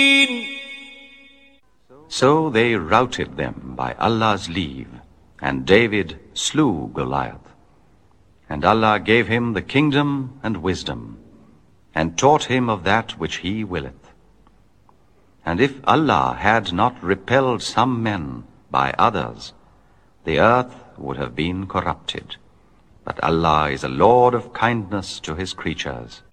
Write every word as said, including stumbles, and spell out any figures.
So they routed them by Allah's leave, and David slew Goliath. And Allah gave him the kingdom and wisdom, and taught him of that which he willeth. And if Allah had not repelled some men by others, the earth would have been corrupted. But Allah is a Lord of kindness to his creatures.